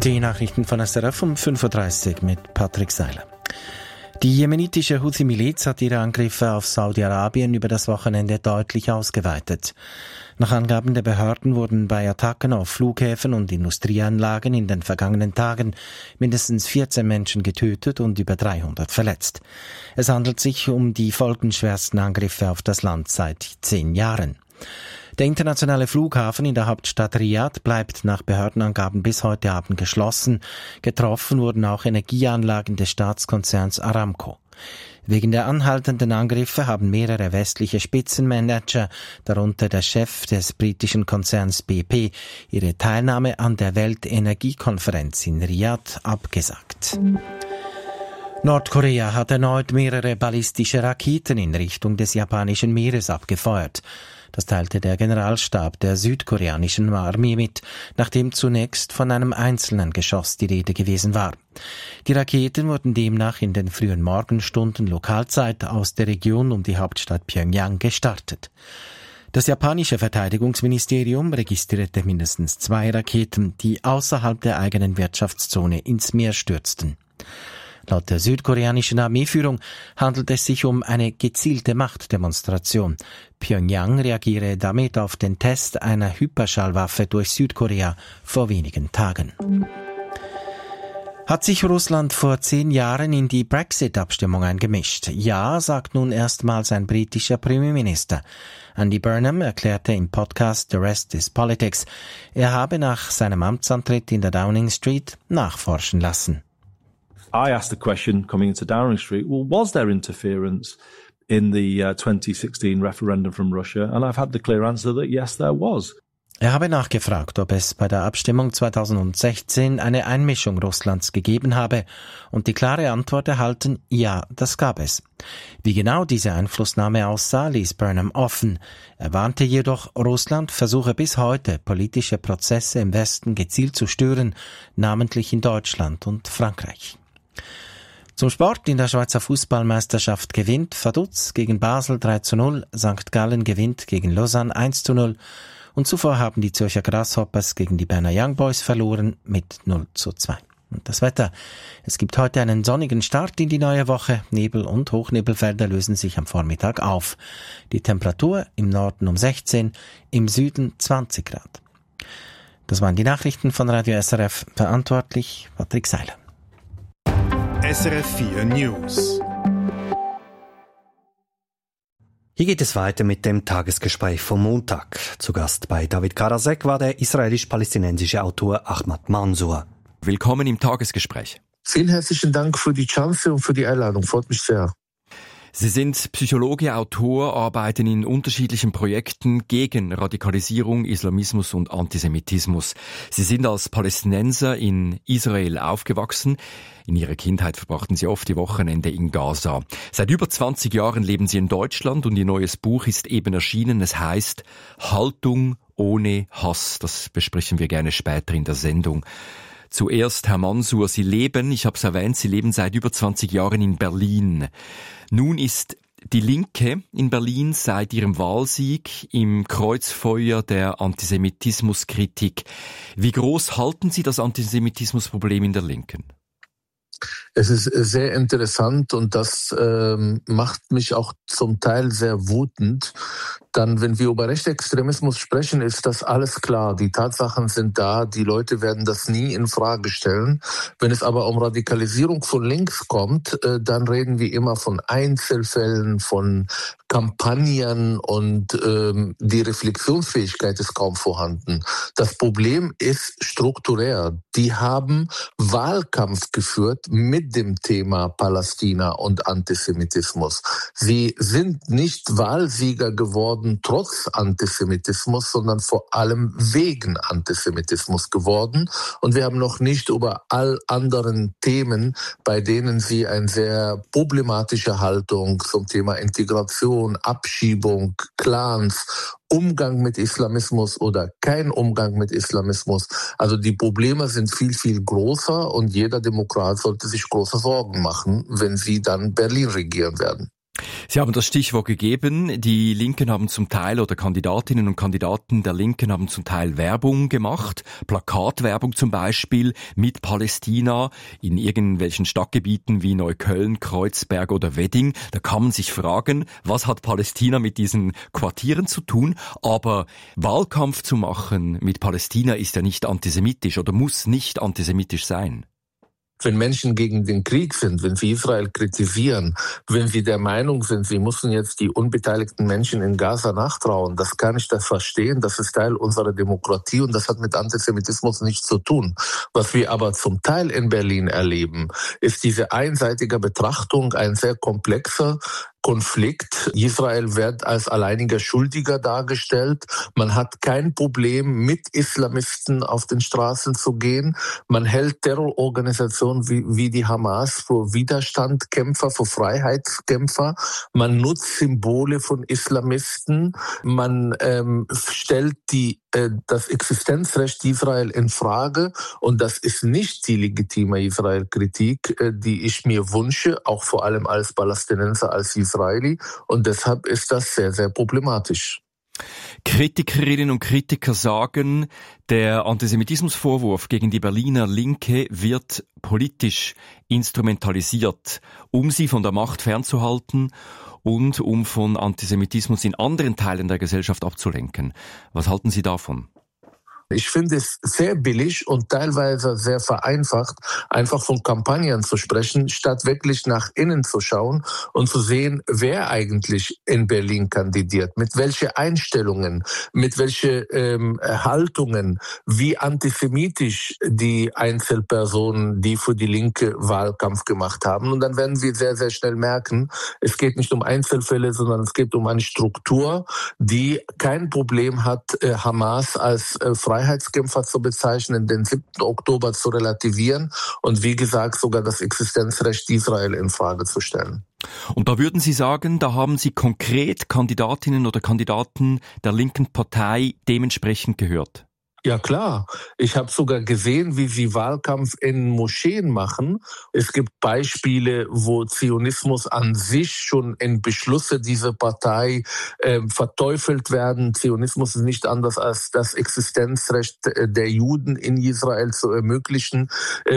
Die Nachrichten von SRF um 5.30 Uhr mit Patrick Seiler. Die jemenitische Houthi-Miliz hat ihre Angriffe auf Saudi-Arabien über das Wochenende deutlich ausgeweitet. Nach Angaben der Behörden wurden bei Attacken auf Flughäfen und Industrieanlagen in den vergangenen Tagen mindestens 14 Menschen getötet und über 300 verletzt. Es handelt sich um die folgenschwersten Angriffe auf das Land seit 10 Jahren. Der internationale Flughafen in der Hauptstadt Riad bleibt nach Behördenangaben bis heute Abend geschlossen. Getroffen wurden auch Energieanlagen des Staatskonzerns Aramco. Wegen der anhaltenden Angriffe haben mehrere westliche Spitzenmanager, darunter der Chef des britischen Konzerns BP, ihre Teilnahme an der Weltenergiekonferenz in Riad abgesagt. Nordkorea hat erneut mehrere ballistische Raketen in Richtung des japanischen Meeres abgefeuert. Das teilte der Generalstab der südkoreanischen Armee mit, nachdem zunächst von einem einzelnen Geschoss die Rede gewesen war. Die Raketen wurden demnach in den frühen Morgenstunden Lokalzeit aus der Region um die Hauptstadt Pjöngjang gestartet. Das japanische Verteidigungsministerium registrierte mindestens 2 Raketen, die außerhalb der eigenen Wirtschaftszone ins Meer stürzten. Laut der südkoreanischen Armeeführung handelt es sich um eine gezielte Machtdemonstration. Pjöngjang reagiere damit auf den Test einer Hyperschallwaffe durch Südkorea vor wenigen Tagen. Hat sich Russland vor 10 Jahren in die Brexit-Abstimmung eingemischt? Ja, sagt nun erstmals ein britischer Premierminister. Andy Burnham erklärte im Podcast The Rest is Politics, er habe nach seinem Amtsantritt in der Downing Street nachforschen lassen. I asked the question coming into Downing Street, well, was there interference in the 2016 referendum from Russia? And I've had the clear answer that yes, there was. Er habe nachgefragt, ob es bei der Abstimmung 2016 eine Einmischung Russlands gegeben habe und die klare Antwort erhalten, ja, das gab es. Wie genau diese Einflussnahme aussah, ließ Burnham offen. Er warnte jedoch, Russland versuche bis heute, politische Prozesse im Westen gezielt zu stören, namentlich in Deutschland und Frankreich. Zum Sport: In der Schweizer Fußballmeisterschaft gewinnt Vaduz gegen Basel 3:0, St. Gallen gewinnt gegen Lausanne 1:0 und zuvor haben die Zürcher Grasshoppers gegen die Berner Young Boys verloren mit 0:2. Und das Wetter: Es gibt heute einen sonnigen Start in die neue Woche. Nebel- und Hochnebelfelder lösen sich am Vormittag auf. Die Temperatur im Norden um 16, im Süden 20 Grad. Das waren die Nachrichten von Radio SRF. Verantwortlich Patrick Seiler. SRF 4 News. Hier geht es weiter mit dem Tagesgespräch vom Montag. Zu Gast bei David Karasek war der israelisch-palästinensische Autor Ahmad Mansour. Willkommen im Tagesgespräch. Vielen herzlichen Dank für die Chance und für die Einladung. Freut mich sehr. Sie sind Psychologe, Autor, arbeiten in unterschiedlichen Projekten gegen Radikalisierung, Islamismus und Antisemitismus. Sie sind als Palästinenser in Israel aufgewachsen. In ihrer Kindheit verbrachten sie oft die Wochenende in Gaza. Seit über 20 Jahren leben sie in Deutschland und ihr neues Buch ist eben erschienen. Es heißt Haltung ohne Hass. Das besprechen wir gerne später in der Sendung. Zuerst, Herr Mansour, Sie leben, ich habe es erwähnt, Sie leben seit über 20 Jahren in Berlin. Nun ist die Linke in Berlin seit ihrem Wahlsieg im Kreuzfeuer der Antisemitismuskritik. Wie groß halten Sie das Antisemitismusproblem in der Linken? Es ist sehr interessant und das macht mich auch zum Teil sehr wütend. Dann, wenn wir über Rechtsextremismus sprechen, ist das alles klar. Die Tatsachen sind da, die Leute werden das nie in Frage stellen. Wenn es aber um Radikalisierung von links kommt, dann reden wir immer von Einzelfällen, von Kampagnen und die Reflexionsfähigkeit ist kaum vorhanden. Das Problem ist strukturell. Die haben Wahlkampf geführt mit dem Thema Palästina und Antisemitismus. Sie sind nicht Wahlsieger geworden trotz Antisemitismus, sondern vor allem wegen Antisemitismus geworden. Und wir haben noch nicht über all anderen Themen, bei denen sie eine sehr problematische Haltung zum Thema Integration, Abschiebung, Clans, Umgang mit Islamismus oder kein Umgang mit Islamismus. Also die Probleme sind viel, viel größer und jeder Demokrat sollte sich große Sorgen machen, wenn sie dann Berlin regieren werden. Sie haben das Stichwort gegeben. Die Linken haben zum Teil, oder Kandidatinnen und Kandidaten der Linken haben zum Teil Werbung gemacht, Plakatwerbung zum Beispiel mit Palästina in irgendwelchen Stadtgebieten wie Neukölln, Kreuzberg oder Wedding. Da kann man sich fragen, was hat Palästina mit diesen Quartieren zu tun? Aber Wahlkampf zu machen mit Palästina ist ja nicht antisemitisch oder muss nicht antisemitisch sein. Wenn Menschen gegen den Krieg sind, wenn sie Israel kritisieren, wenn sie der Meinung sind, sie müssen jetzt die unbeteiligten Menschen in Gaza nachtrauen, das kann ich das verstehen, das ist Teil unserer Demokratie und das hat mit Antisemitismus nichts zu tun. Was wir aber zum Teil in Berlin erleben, ist diese einseitige Betrachtung, ein sehr komplexer Konflikt. Israel wird als alleiniger Schuldiger dargestellt. Man hat kein Problem, mit Islamisten auf den Straßen zu gehen. Man hält Terrororganisationen wie die Hamas für Widerstandkämpfer, für Freiheitskämpfer. Man nutzt Symbole von Islamisten. Man stellt das Existenzrecht Israel in Frage. Und das ist nicht die legitime Israel-Kritik, die ich mir wünsche, auch vor allem als Palästinenser, als Israeli. Und deshalb ist das sehr, sehr problematisch. Kritikerinnen und Kritiker sagen, der Antisemitismusvorwurf gegen die Berliner Linke wird politisch instrumentalisiert, um sie von der Macht fernzuhalten und um von Antisemitismus in anderen Teilen der Gesellschaft abzulenken. Was halten Sie davon? Ich finde es sehr billig und teilweise sehr vereinfacht, einfach von Kampagnen zu sprechen, statt wirklich nach innen zu schauen und zu sehen, wer eigentlich in Berlin kandidiert, mit welchen Einstellungen, mit welchen Haltungen, wie antisemitisch die Einzelpersonen, die für die Linke Wahlkampf gemacht haben. Und dann werden wir sehr, sehr schnell merken, es geht nicht um Einzelfälle, sondern es geht um eine Struktur, die kein Problem hat, Hamas als Freiheitskämpfer zu bezeichnen, den 7. Oktober zu relativieren und wie gesagt sogar das Existenzrecht Israel in Frage zu stellen. Und da würden Sie sagen, da haben Sie konkret Kandidatinnen oder Kandidaten der linken Partei dementsprechend gehört? Ja klar, ich habe sogar gesehen, wie sie Wahlkampf in Moscheen machen. Es gibt Beispiele, wo Zionismus an sich schon in Beschlüsse dieser Partei verteufelt werden. Zionismus ist nicht anders als das Existenzrecht der Juden in Israel zu ermöglichen,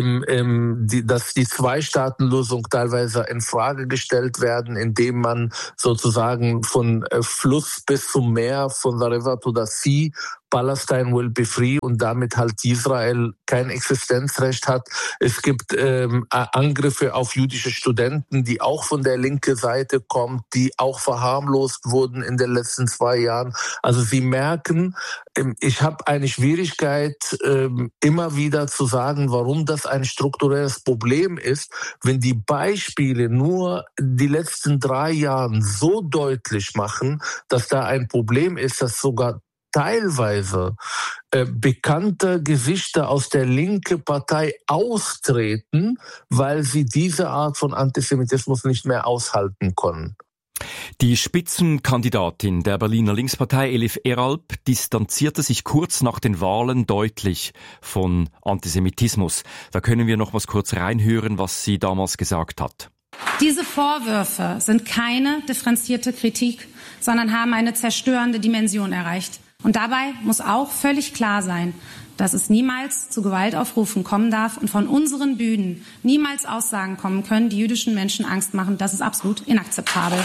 dass die Zwei-Staaten-Lösung teilweise in Frage gestellt werden, indem man sozusagen von Fluss bis zum Meer, von the river to the sea, Palestine will be free und damit halt Israel kein Existenzrecht hat. Es gibt Angriffe auf jüdische Studenten, die auch von der linken Seite kommen, die auch verharmlost wurden in den letzten 2 Jahren. Also Sie merken, ich habe eine Schwierigkeit, immer wieder zu sagen, warum das ein strukturelles Problem ist, wenn die Beispiele nur die letzten 3 Jahre so deutlich machen, dass da ein Problem ist, dass sogar teilweise bekannte Gesichter aus der linken Partei austreten, weil sie diese Art von Antisemitismus nicht mehr aushalten können. Die Spitzenkandidatin der Berliner Linkspartei, Elif Eralp, distanzierte sich kurz nach den Wahlen deutlich von Antisemitismus. Da können wir noch was kurz reinhören, was sie damals gesagt hat. Diese Vorwürfe sind keine differenzierte Kritik, sondern haben eine zerstörende Dimension erreicht. Und dabei muss auch völlig klar sein, dass es niemals zu Gewaltaufrufen kommen darf und von unseren Bühnen niemals Aussagen kommen können, die jüdischen Menschen Angst machen. Das ist absolut inakzeptabel.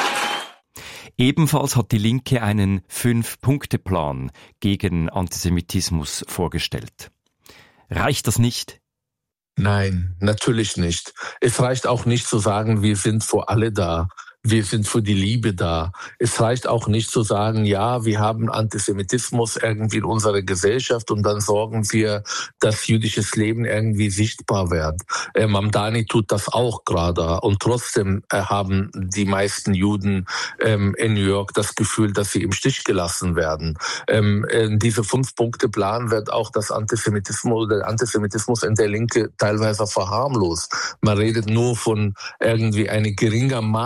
Ebenfalls hat die Linke einen 5-Punkte-Plan gegen Antisemitismus vorgestellt. Reicht das nicht? Nein, natürlich nicht. Es reicht auch nicht zu sagen, wir sind für alle da. Wir sind für die Liebe da. Es reicht auch nicht zu sagen, ja, wir haben Antisemitismus irgendwie in unserer Gesellschaft und dann sorgen wir, dass jüdisches Leben irgendwie sichtbar wird. Mamdani tut das auch gerade und trotzdem haben die meisten Juden in New York das Gefühl, dass sie im Stich gelassen werden. Dieser 5-Punkte-Plan wird auch das Antisemitismus in der Linke teilweise verharmlost. Man redet nur von irgendwie einem geringen Maß an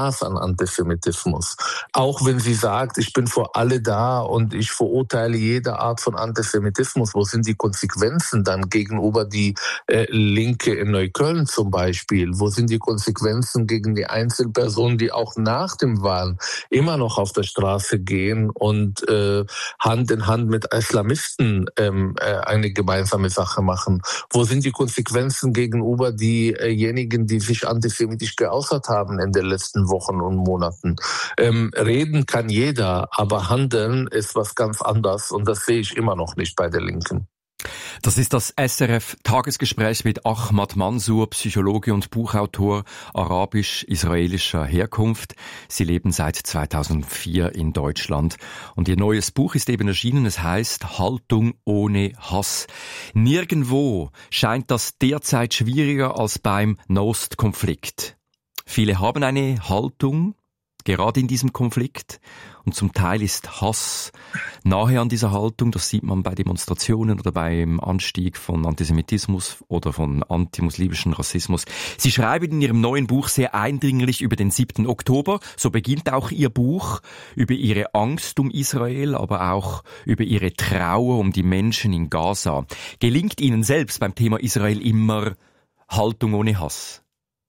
Antisemitismus. Auch wenn sie sagt, ich bin für alle da und ich verurteile jede Art von Antisemitismus, wo sind die Konsequenzen dann gegenüber die Linke in Neukölln zum Beispiel? Wo sind die Konsequenzen gegen die Einzelpersonen, die auch nach dem Wahlen immer noch auf der Straße gehen und Hand in Hand mit Islamisten eine gemeinsame Sache machen? Wo sind die Konsequenzen gegenüber diejenigen, die sich antisemitisch geäußert haben in den letzten Wochen und Monaten? Reden kann jeder, aber handeln ist was ganz anderes und das sehe ich immer noch nicht bei der Linken. Das ist das SRF-Tagesgespräch mit Ahmad Mansour, Psychologe und Buchautor arabisch-israelischer Herkunft. Sie leben seit 2004 in Deutschland. Und ihr neues Buch ist eben erschienen. Es heißt Haltung ohne Hass. Nirgendwo scheint das derzeit schwieriger als beim Nahostkonflikt. Viele haben eine Haltung, gerade in diesem Konflikt. Und zum Teil ist Hass nahe an dieser Haltung. Das sieht man bei Demonstrationen oder beim Anstieg von Antisemitismus oder von antimuslimischen Rassismus. Sie schreiben in Ihrem neuen Buch sehr eindringlich über den 7. Oktober. So beginnt auch Ihr Buch, über Ihre Angst um Israel, aber auch über Ihre Trauer um die Menschen in Gaza. Gelingt Ihnen selbst beim Thema Israel immer Haltung ohne Hass?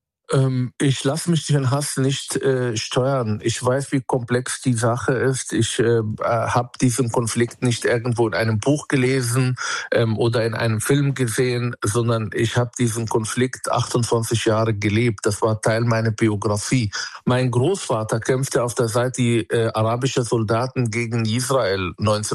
Ich lasse mich den Hass nicht steuern. Ich weiß, wie komplex die Sache ist. Ich habe diesen Konflikt nicht irgendwo in einem Buch gelesen oder in einem Film gesehen, sondern ich habe diesen Konflikt 28 Jahre gelebt. Das war Teil meiner Biografie. Mein Großvater kämpfte auf der Seite arabischer Soldaten gegen Israel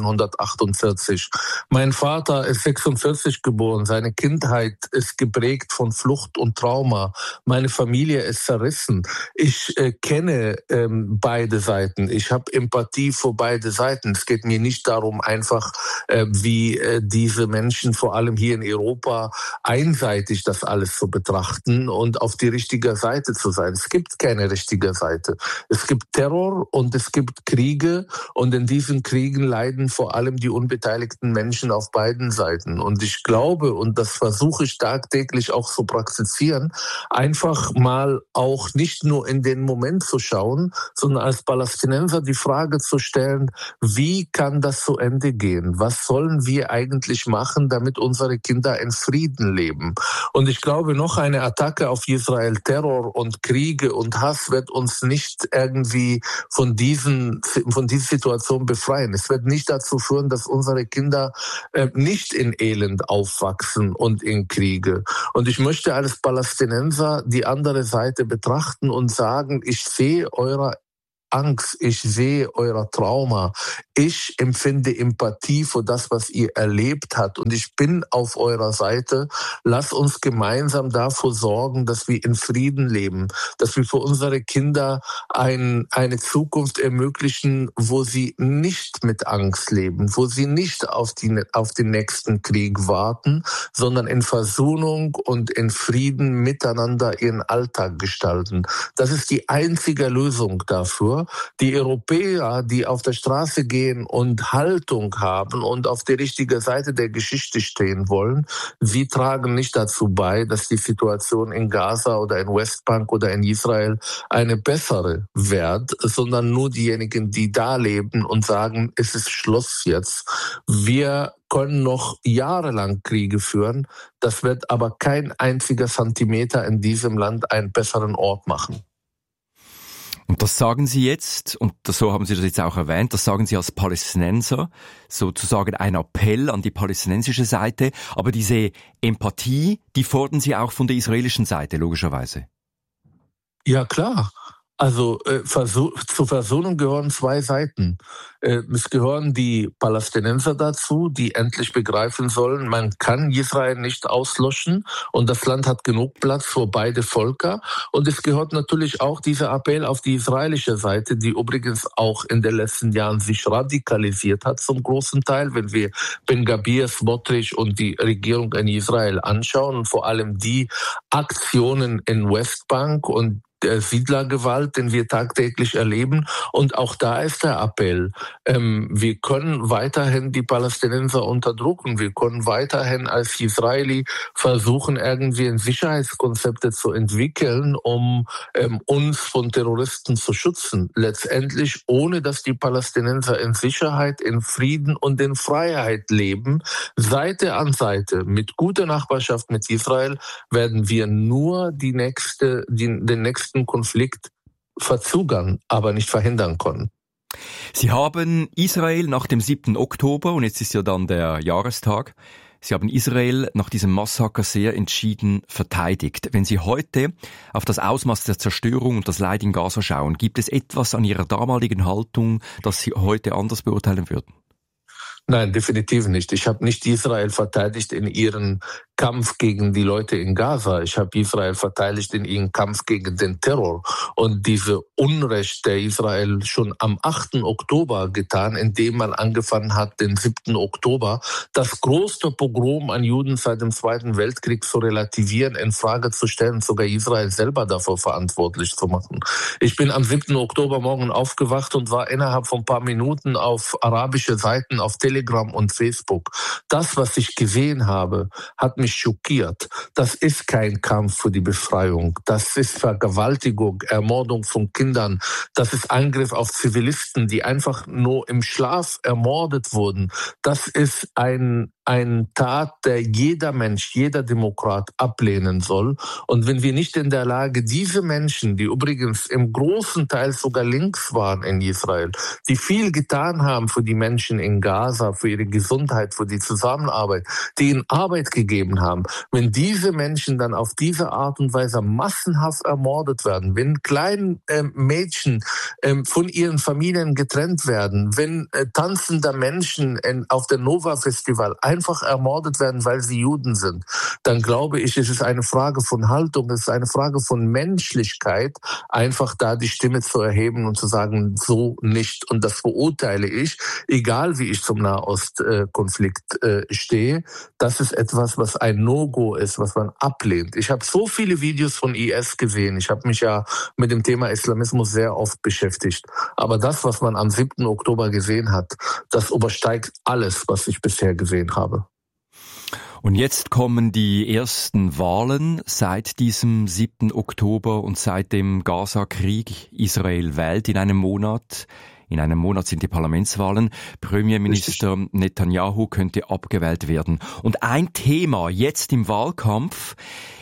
1948. Mein Vater ist 46 geboren. Seine Kindheit ist geprägt von Flucht und Trauma. Meine Familie ist zerrissen. Ich kenne beide Seiten. Ich habe Empathie für beide Seiten. Es geht mir nicht darum, einfach wie diese Menschen, vor allem hier in Europa, einseitig das alles zu betrachten und auf die richtige Seite zu sein. Es gibt keine richtige Seite. Es gibt Terror und es gibt Kriege und in diesen Kriegen leiden vor allem die unbeteiligten Menschen auf beiden Seiten. Und ich glaube, und das versuche ich tagtäglich auch zu praktizieren, einfach mal auch nicht nur in den Moment zu schauen, sondern als Palästinenser die Frage zu stellen, wie kann das zu Ende gehen? Was sollen wir eigentlich machen, damit unsere Kinder in Frieden leben? Und ich glaube, noch eine Attacke auf Israel, Terror und Kriege und Hass wird uns nicht irgendwie von dieser Situation befreien. Es wird nicht dazu führen, dass unsere Kinder nicht in Elend aufwachsen und in Kriege. Und ich möchte als Palästinenser die andere Seite betrachten und sagen, ich sehe eure Angst, ich sehe euer Trauma, ich empfinde Empathie für das, was ihr erlebt habt und ich bin auf eurer Seite. Lasst uns gemeinsam dafür sorgen, dass wir in Frieden leben, dass wir für unsere Kinder eine Zukunft ermöglichen, wo sie nicht mit Angst leben, wo sie nicht auf den nächsten Krieg warten, sondern in Versöhnung und in Frieden miteinander ihren Alltag gestalten. Das ist die einzige Lösung dafür. Die Europäer, die auf der Straße gehen und Haltung haben und auf der richtigen Seite der Geschichte stehen wollen, sie tragen nicht dazu bei, dass die Situation in Gaza oder in Westbank oder in Israel eine bessere wird, sondern nur diejenigen, die da leben und sagen, es ist Schluss jetzt. Wir können noch jahrelang Kriege führen, das wird aber kein einziger Zentimeter in diesem Land einen besseren Ort machen. Und das sagen Sie jetzt, und so haben Sie das jetzt auch erwähnt, das sagen Sie als Palästinenser, sozusagen ein Appell an die palästinensische Seite. Aber diese Empathie, die fordern Sie auch von der israelischen Seite, logischerweise. Ja, klar. Also zur Versöhnung gehören zwei Seiten. Es gehören die Palästinenser dazu, die endlich begreifen sollen, man kann Israel nicht auslöschen und das Land hat genug Platz für beide Völker. Und es gehört natürlich auch dieser Appell auf die israelische Seite, die übrigens auch in den letzten Jahren sich radikalisiert hat zum großen Teil, wenn wir Ben-Gvir, Smotrich und die Regierung in Israel anschauen und vor allem die Aktionen in Westbank und Siedlergewalt, den wir tagtäglich erleben. Und auch da ist der Appell. Wir können weiterhin die Palästinenser unterdrücken. Wir können weiterhin als Israeli versuchen, irgendwie ein Sicherheitskonzepte zu entwickeln, um uns von Terroristen zu schützen. Letztendlich, ohne dass die Palästinenser in Sicherheit, in Frieden und in Freiheit leben, Seite an Seite, mit guter Nachbarschaft mit Israel, werden wir nur den nächsten Konflikt verzögern, aber nicht verhindern können. Sie haben Israel nach dem 7. Oktober, und jetzt ist ja dann der Jahrestag, Sie haben Israel nach diesem Massaker sehr entschieden verteidigt. Wenn Sie heute auf das Ausmaß der Zerstörung und das Leid in Gaza schauen, gibt es etwas an Ihrer damaligen Haltung, das Sie heute anders beurteilen würden? Nein, definitiv nicht. Ich habe nicht Israel verteidigt in ihren Kampf gegen die Leute in Gaza. Ich habe Israel verteidigt in ihren Kampf gegen den Terror. Und diese Unrecht, der Israel schon am 8. Oktober getan, indem man angefangen hat, den 7. Oktober, das größte Pogrom an Juden seit dem Zweiten Weltkrieg zu relativieren, in Frage zu stellen, sogar Israel selber dafür verantwortlich zu machen. Ich bin am 7. Oktober morgen aufgewacht und war innerhalb von ein paar Minuten auf arabische Seiten, auf Telegram und Facebook. Das, was ich gesehen habe, hat mich schockiert. Das ist kein Kampf für die Befreiung. Das ist Vergewaltigung, Ermordung von Kindern. Das ist Angriff auf Zivilisten, die einfach nur im Schlaf ermordet wurden. Das ist ein Tat, der jeder Mensch, jeder Demokrat ablehnen soll. Und wenn wir nicht in der Lage, diese Menschen, die übrigens im großen Teil sogar links waren in Israel, die viel getan haben für die Menschen in Gaza, für ihre Gesundheit, für die Zusammenarbeit, die ihnen Arbeit gegeben haben, wenn diese Menschen dann auf diese Art und Weise massenhaft ermordet werden, wenn kleine Mädchen von ihren Familien getrennt werden, wenn tanzende Menschen auf der Nova Festival einfach ermordet werden, weil sie Juden sind, dann glaube ich, es ist eine Frage von Haltung, es ist eine Frage von Menschlichkeit, einfach da die Stimme zu erheben und zu sagen, so nicht. Und das verurteile ich, egal wie ich zum Nahostkonflikt stehe. Das ist etwas, was ein No-Go ist, was man ablehnt. Ich habe so viele Videos von IS gesehen. Ich habe mich ja mit dem Thema Islamismus sehr oft beschäftigt. Aber das, was man am 7. Oktober gesehen hat, das übersteigt alles, was ich bisher gesehen habe. Und jetzt kommen die ersten Wahlen seit diesem 7. Oktober und seit dem Gaza-Krieg. Israel wählt in einem Monat. In einem Monat sind die Parlamentswahlen. Premierminister Netanyahu könnte abgewählt werden. Und ein Thema jetzt im Wahlkampf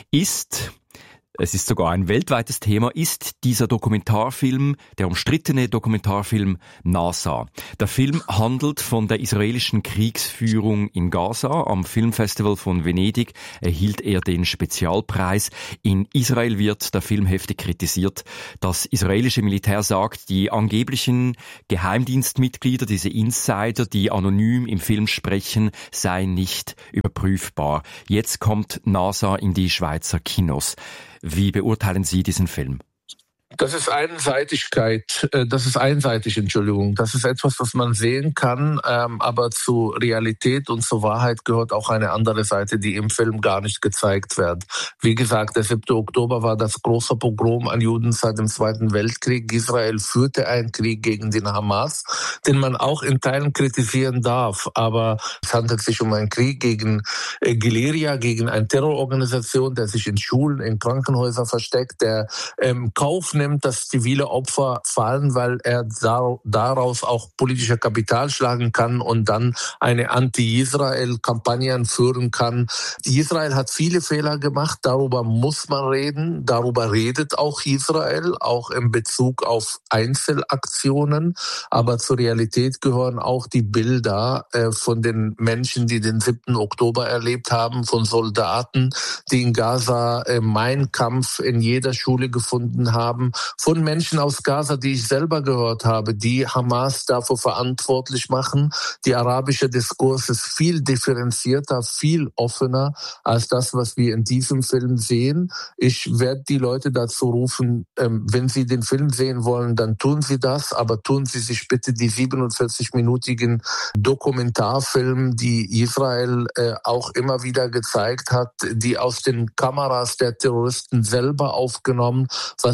ist, es ist sogar ein weltweites Thema, ist dieser Dokumentarfilm, der umstrittene Dokumentarfilm NASA. Der Film handelt von der israelischen Kriegsführung in Gaza. Am Filmfestival von Venedig erhielt er den Spezialpreis. In Israel wird der Film heftig kritisiert. Das israelische Militär sagt, die angeblichen Geheimdienstmitglieder, diese Insider, die anonym im Film sprechen, seien nicht überprüfbar. Jetzt kommt NASA in die Schweizer Kinos. Wie beurteilen Sie diesen Film? Das ist Einseitigkeit, das ist einseitig, Entschuldigung. Das ist etwas, was man sehen kann, aber zur Realität und zur Wahrheit gehört auch eine andere Seite, die im Film gar nicht gezeigt wird. Wie gesagt, der 7. Oktober war das große Pogrom an Juden seit dem Zweiten Weltkrieg. Israel führte einen Krieg gegen den Hamas, den man auch in Teilen kritisieren darf. Aber es handelt sich um einen Krieg gegen Guerilla, gegen eine Terrororganisation, der sich in Schulen, in Krankenhäusern versteckt, der Kauf nimmt, dass zivile Opfer fallen, weil er daraus auch politische Kapital schlagen kann und dann eine Anti-Israel-Kampagne führen kann. Israel hat viele Fehler gemacht, darüber muss man reden, darüber redet auch Israel, auch in Bezug auf Einzelaktionen, aber zur Realität gehören auch die Bilder von den Menschen, die den 7. Oktober erlebt haben, von Soldaten, die in Gaza Mein Kampf in jeder Schule gefunden haben, von Menschen aus Gaza, die ich selber gehört habe, die Hamas dafür verantwortlich machen. Die arabische Diskurs ist viel differenzierter, viel offener als das, was wir in diesem Film sehen. Ich werde die Leute dazu rufen, wenn sie den Film sehen wollen, dann tun sie das, aber tun sie sich bitte die 47-minütigen Dokumentarfilme, die Israel auch immer wieder gezeigt hat, die aus den Kameras der Terroristen selber aufgenommen, was sie am 7.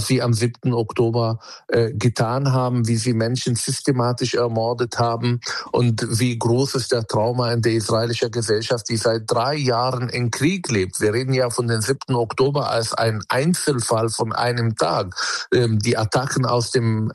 7. Oktober getan haben, wie sie Menschen systematisch ermordet haben und wie groß ist der Trauma in der israelischen Gesellschaft, die seit 3 Jahren in Krieg lebt. Wir reden ja von dem 7. Oktober als ein Einzelfall von einem Tag. Die Attacken aus dem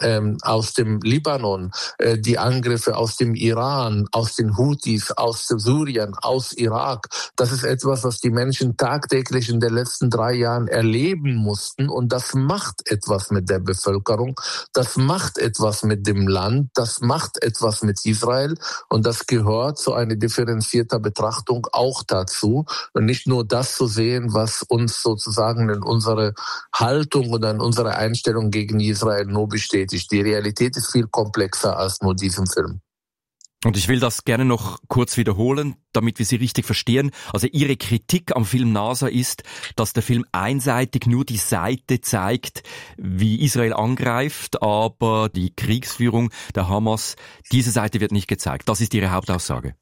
Libanon, die Angriffe aus dem Iran, aus den Houthis, aus Syrien, aus Irak, das ist etwas, was die Menschen tagtäglich in den letzten 3 Jahren erleben mussten, und das macht etwas mit der Bevölkerung, das macht etwas mit dem Land, das macht etwas mit Israel, und das gehört zu einer differenzierten Betrachtung auch dazu und nicht nur das zu sehen, was uns sozusagen in unserer Haltung oder in unserer Einstellung gegen Israel nur bestätigt. Die Realität ist viel komplexer als nur diesen Film. Und ich will das gerne noch kurz wiederholen, damit wir Sie richtig verstehen. Also Ihre Kritik am Film NASA ist, dass der Film einseitig nur die Seite zeigt, wie Israel angreift, aber die Kriegsführung der Hamas, diese Seite wird nicht gezeigt. Das ist Ihre Hauptaussage.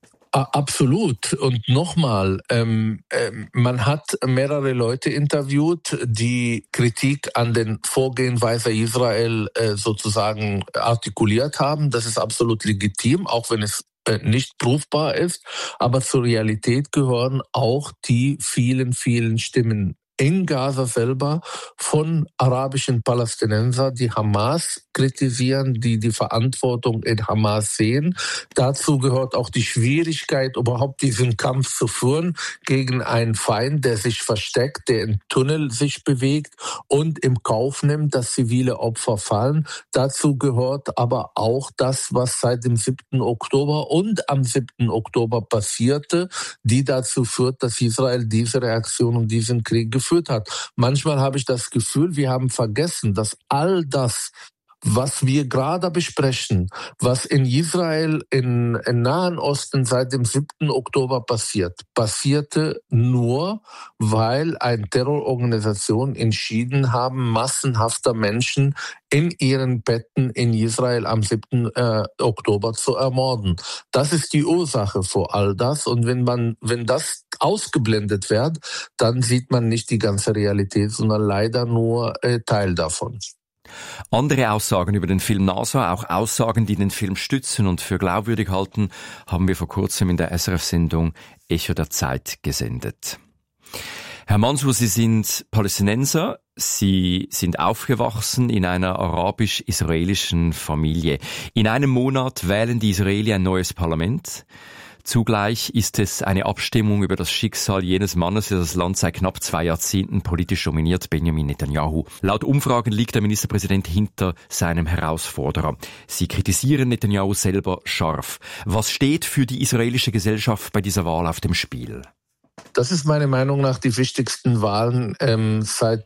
Absolut. Und nochmal, man hat mehrere Leute interviewt, die Kritik an den Vorgehensweise Israel sozusagen artikuliert haben. Das ist absolut legitim, auch wenn es nicht prüfbar ist. Aber zur Realität gehören auch die vielen, vielen Stimmen in Gaza selber von arabischen Palästinensern, die Hamas kritisieren, die Verantwortung in Hamas sehen. Dazu gehört auch die Schwierigkeit, überhaupt diesen Kampf zu führen gegen einen Feind, der sich versteckt, der im Tunnel sich bewegt und im Kauf nimmt, dass zivile Opfer fallen. Dazu gehört aber auch das, was seit dem 7. Oktober und am 7. Oktober passierte, die dazu führt, dass Israel diese Reaktion und diesen Krieg geführt hat. Manchmal habe ich das Gefühl, wir haben vergessen, dass all das, was wir gerade besprechen, was in Israel, im Nahen Osten seit dem 7. Oktober passierte nur, weil eine Terrororganisation entschieden haben, massenhafter Menschen in ihren Betten in Israel am 7. Oktober zu ermorden. Das ist die Ursache für all das. Und wenn das ausgeblendet wird, dann sieht man nicht die ganze Realität, sondern leider nur Teil davon. Andere Aussagen über den Film NASA, auch Aussagen, die den Film stützen und für glaubwürdig halten, haben wir vor kurzem in der SRF-Sendung Echo der Zeit gesendet. Herr Mansour, Sie sind Palästinenser. Sie sind aufgewachsen in einer arabisch-israelischen Familie. In einem Monat wählen die Israelis ein neues Parlament. Zugleich ist es eine Abstimmung über das Schicksal jenes Mannes, der das Land seit knapp 2 Jahrzehnten politisch dominiert, Benjamin Netanyahu. Laut Umfragen liegt der Ministerpräsident hinter seinem Herausforderer. Sie kritisieren Netanyahu selber scharf. Was steht für die israelische Gesellschaft bei dieser Wahl auf dem Spiel? Das ist meiner Meinung nach die wichtigsten Wahlen seit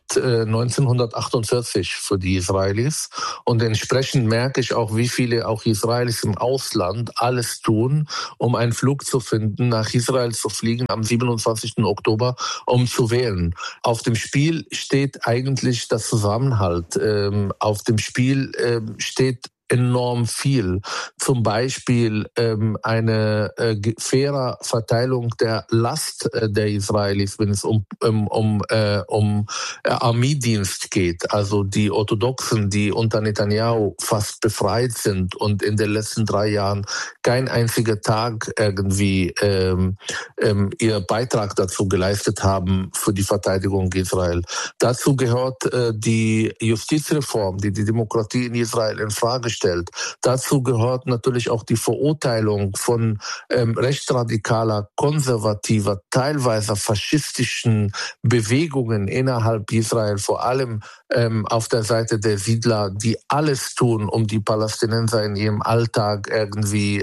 1948 für die Israelis. Und entsprechend merke ich auch, wie viele auch Israelis im Ausland alles tun, um einen Flug zu finden, nach Israel zu fliegen am 27. Oktober, um zu wählen. Auf dem Spiel steht eigentlich das Zusammenhalt. Auf dem Spiel steht enorm viel. Zum Beispiel eine faire Verteilung der Last der Israelis, wenn es um Armeedienst geht. Also die Orthodoxen, die unter Netanyahu fast befreit sind und in den letzten 3 Jahren kein einziger Tag irgendwie ihr Beitrag dazu geleistet haben für die Verteidigung Israel. Dazu gehört die Justizreform, die die Demokratie in Israel in Frage stellt. Dazu gehört natürlich auch die Verurteilung von rechtsradikaler, konservativer, teilweise faschistischen Bewegungen innerhalb Israel, vor allem auf der Seite der Siedler, die alles tun, um die Palästinenser in ihrem Alltag irgendwie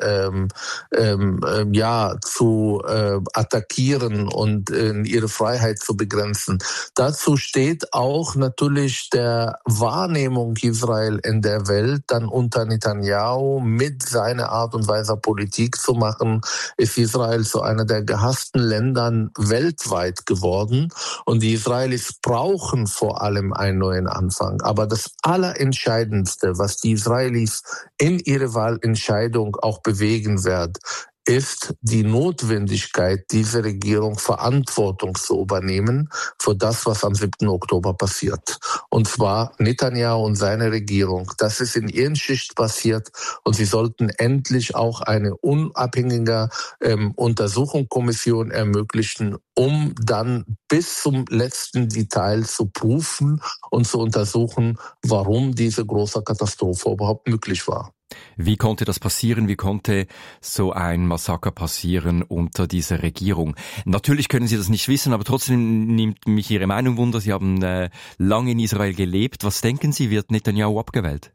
zu attackieren und ihre Freiheit zu begrenzen. Dazu steht auch natürlich der Wahrnehmung Israel in der Welt, dann unter Netanyahu mit seiner Art und Weise Politik zu machen, ist Israel zu einer der gehassten Ländern weltweit geworden. Und die Israelis brauchen vor allem einen neuen Anfang. Aber das Allerentscheidendste, was die Israelis in ihrer Wahlentscheidung auch bewegen wird, ist die Notwendigkeit, diese Regierung Verantwortung zu übernehmen für das, was am 7. Oktober passiert. Und zwar Netanyahu und seine Regierung. Das ist in ihren Schicht passiert und sie sollten endlich auch eine unabhängige Untersuchungskommission ermöglichen, um dann bis zum letzten Detail zu prüfen und zu untersuchen, warum diese große Katastrophe überhaupt möglich war. Wie konnte das passieren? Wie konnte so ein Massaker passieren unter dieser Regierung? Natürlich können Sie das nicht wissen, aber trotzdem nimmt mich Ihre Meinung wunder. Sie haben lange in Israel gelebt. Was denken Sie, wird Netanyahu abgewählt?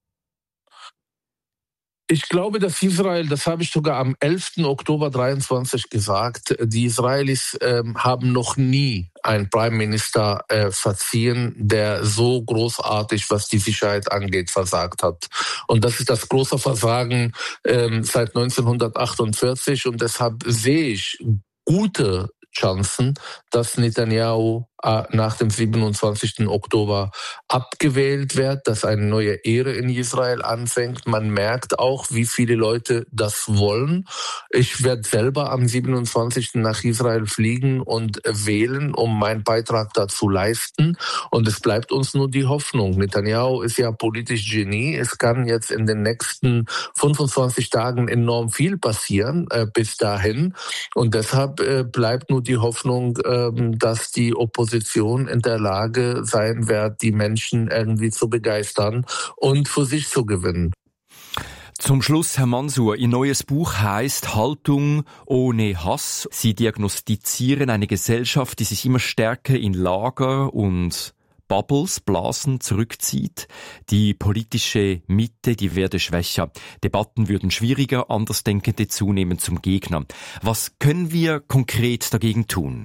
Ich glaube, dass Israel, das habe ich sogar am 11. Oktober 23 gesagt, die Israelis haben noch nie einen Prime Minister verziehen, der so großartig, was die Sicherheit angeht, versagt hat. Und das ist das große Versagen seit 1948 und deshalb sehe ich gute Chancen, dass Netanyahu nach dem 27. Oktober abgewählt wird, dass eine neue Ära in Israel anfängt. Man merkt auch, wie viele Leute das wollen. Ich werde selber am 27. nach Israel fliegen und wählen, um meinen Beitrag dazu leisten. Und es bleibt uns nur die Hoffnung. Netanyahu ist ja politisch Genie. Es kann jetzt in den nächsten 25 Tagen enorm viel passieren bis dahin. Und deshalb bleibt nur die Hoffnung, dass die Opposition in der Lage sein wird, die Menschen irgendwie zu begeistern und für sich zu gewinnen. Zum Schluss, Herr Mansour, Ihr neues Buch heißt Haltung ohne Hass. Sie diagnostizieren eine Gesellschaft, die sich immer stärker in Lager und Bubbles, Blasen zurückzieht. Die politische Mitte, die werde schwächer. Debatten würden schwieriger, Andersdenkende zunehmend zum Gegner. Was können wir konkret dagegen tun?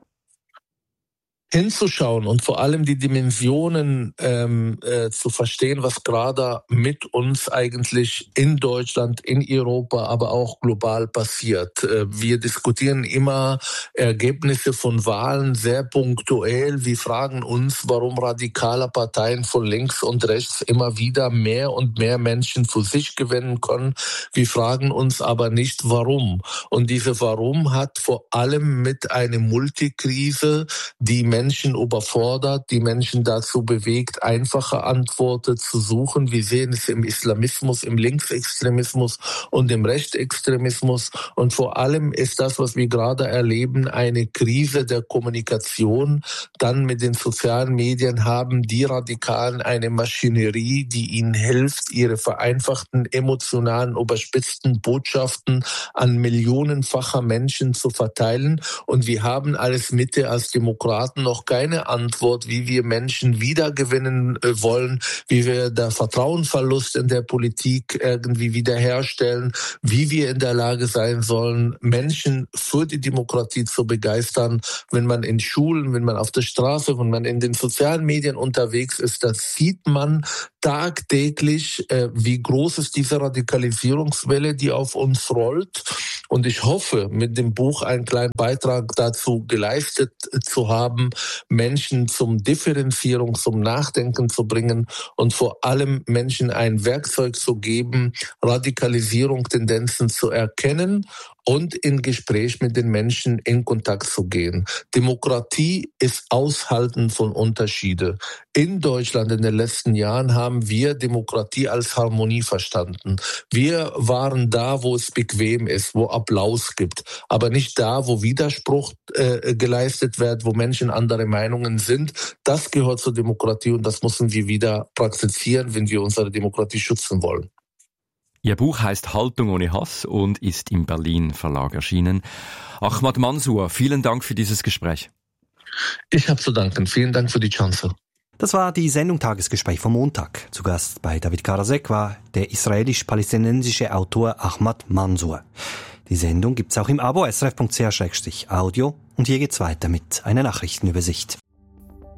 Hinzuschauen und vor allem die Dimensionen zu verstehen, was gerade mit uns eigentlich in Deutschland, in Europa, aber auch global passiert. Wir diskutieren immer Ergebnisse von Wahlen sehr punktuell. Wir fragen uns, warum radikale Parteien von links und rechts immer wieder mehr und mehr Menschen für sich gewinnen können. Wir fragen uns aber nicht, warum. Und diese Warum hat vor allem mit einer Multikrise, die Menschen überfordert, die Menschen dazu bewegt, einfache Antworten zu suchen. Wir sehen es im Islamismus, im Linksextremismus und im Rechtsextremismus. Und vor allem ist das, was wir gerade erleben, eine Krise der Kommunikation. Dann mit den sozialen Medien haben die Radikalen eine Maschinerie, die ihnen hilft, ihre vereinfachten, emotionalen, überspitzten Botschaften an millionenfacher Menschen zu verteilen. Und wir haben als Mitte, als Demokraten noch keine Antwort, wie wir Menschen wiedergewinnen wollen, wie wir der Vertrauensverlust in der Politik irgendwie wiederherstellen, wie wir in der Lage sein sollen, Menschen für die Demokratie zu begeistern. Wenn man in Schulen, wenn man auf der Straße, wenn man in den sozialen Medien unterwegs ist, das sieht man tagtäglich, wie groß ist diese Radikalisierungswelle, die auf uns rollt. Und ich hoffe, mit dem Buch einen kleinen Beitrag dazu geleistet zu haben, Menschen zum Differenzierung, zum Nachdenken zu bringen und vor allem Menschen ein Werkzeug zu geben, Radikalisierung, Tendenzen zu erkennen und in Gespräch mit den Menschen in Kontakt zu gehen. Demokratie ist Aushalten von Unterschiede. In Deutschland in den letzten Jahren haben wir Demokratie als Harmonie verstanden. Wir waren da, wo es bequem ist, wo Applaus gibt, aber nicht da, wo Widerspruch geleistet wird, wo Menschen andere Meinungen sind. Das gehört zur Demokratie und das müssen wir wieder praktizieren, wenn wir unsere Demokratie schützen wollen. Ihr Buch heißt Haltung ohne Hass und ist im Berlin Verlag erschienen. Ahmad Mansour, vielen Dank für dieses Gespräch. Ich habe zu danken. Vielen Dank für die Chance. Das war die Sendung Tagesgespräch vom Montag. Zu Gast bei David Karasek war der israelisch-palästinensische Autor Ahmad Mansour. Die Sendung gibt's auch im Abo srf.ch/audio und hier geht's weiter mit einer Nachrichtenübersicht.